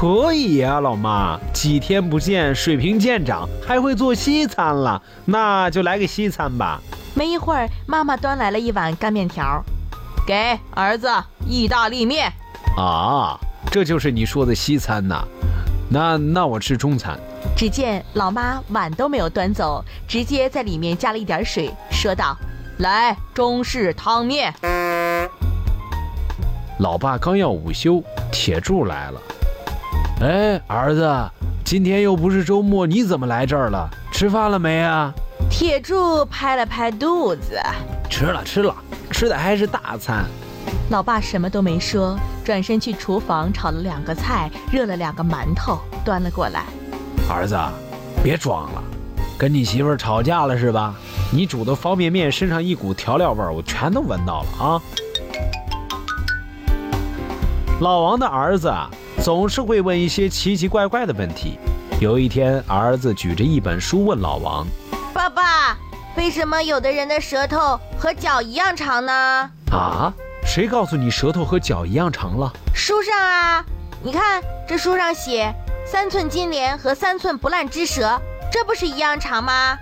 可以呀，老妈，几天不见，水平见长，还会做西餐了，那就来个西餐吧。 没一会儿，妈妈端来了一碗干面条，给儿子意大利面。 啊，这就是你说的西餐呐？那我吃中餐。 只见老妈碗都没有端走，直接在里面加了一点水，说道：“来，中式汤面。” 老爸刚要午休，铁柱来了。哎，儿子，今天又不是周末，你怎么来这儿了？吃饭了没啊？ 铁柱拍了拍肚子， 吃了，吃的还是大餐。 老爸什么都没说，转身去厨房炒了2个菜，热了2个馒头，端了过来。 儿子，别装了，跟你媳妇儿吵架了是吧？你煮的方便面身上一股调料味儿，我全都闻到了啊！老王的儿子总是会问一些奇奇怪怪的问题。有一天，儿子举着一本书问老王：“ 爸爸，为什么有的人的舌头和脚一样长呢？” 啊？谁告诉你舌头和脚一样长了？ 书上啊，你看这书上写3寸金莲和3寸不烂之舌，这不是一样长吗？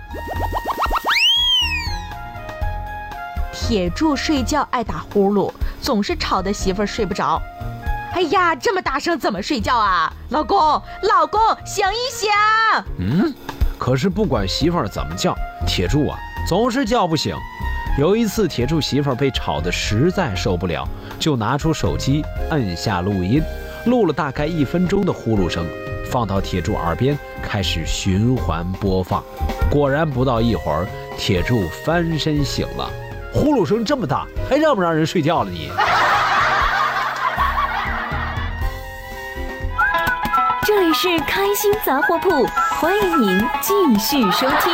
铁柱睡觉爱打呼噜，总是吵得媳妇儿睡不着。哎呀，这么大声怎么睡觉啊？老公，醒一醒！ 可是不管媳妇儿怎么叫，铁柱啊总是叫不醒。有一次，铁柱媳妇儿被吵得实在受不了，就拿出手机按下录音，录了大概1分钟的呼噜声，放到铁柱耳边，开始循环播放。果然不到一会儿，铁柱翻身醒了。呼噜声这么大，还让不让人睡觉了你？ 这里是开心杂货铺，欢迎您继续收听。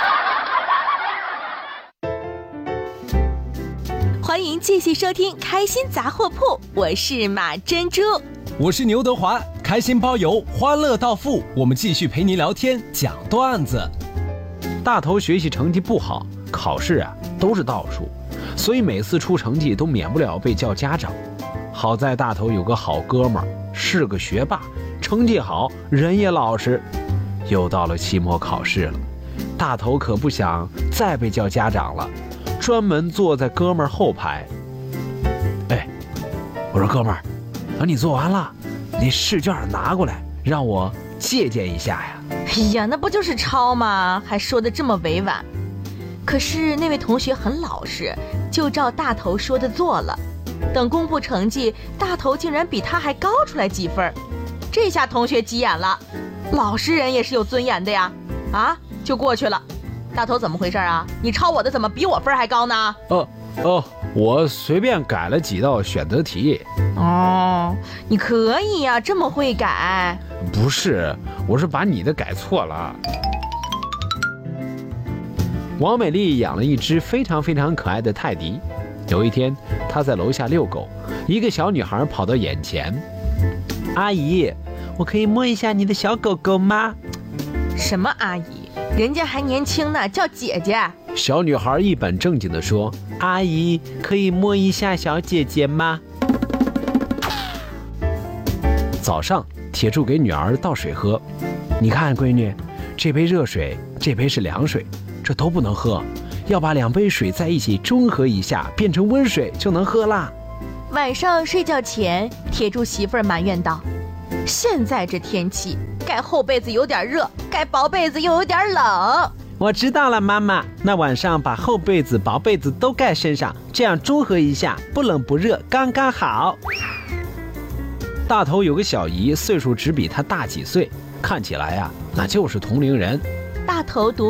欢迎继续收听开心杂货铺，我是马珍珠， 我是牛德华，开心包邮，欢乐到付，我们继续陪您聊天讲段子。 大头学习成绩不好，考试都是倒数，所以每次出成绩都免不了被叫家长。好在大头有个好哥们儿，是个学霸，成绩好，人也老实。又到了期末考试了，大头可不想再被叫家长了，专门坐在哥们儿后排。哎，我说哥们儿，你做完了，你试卷拿过来，让我借鉴一下呀。 哎呀，那不就是抄吗？还说得这么委婉。可是那位同学很老实，就照大头说的做了。等公布成绩，大头竟然比他还高出来几分，这下同学急眼了。老实人也是有尊严的呀，就过去了。大头怎么回事啊？你抄我的怎么比我分还高呢？ 我随便改了几道选择题。 哦，你可以呀，这么会改。 不是，我是把你的改错了。王美丽养了一只非常非常可爱的泰迪。有一天，她在楼下遛狗，一个小女孩跑到眼前：“阿姨，我可以摸一下你的小狗狗吗？” 什么阿姨？人家还年轻呢，叫姐姐。 小女孩一本正经地说：“阿姨，可以摸一下小姐姐吗？”早上，铁柱给女儿倒水喝。你看，闺女，这杯热水，这杯是凉水，这都不能喝，要把2杯水在一起中和一下，变成温水就能喝啦。 晚上睡觉前，铁柱媳妇儿埋怨道：“现在这天气，盖厚被子有点热，盖薄被子又有点冷。” 我知道了，妈妈。那晚上把厚被子、薄被子都盖身上，这样中和一下，不冷不热，刚刚好。大头有个小姨，岁数只比他大几岁，看起来那就是同龄人。 大头读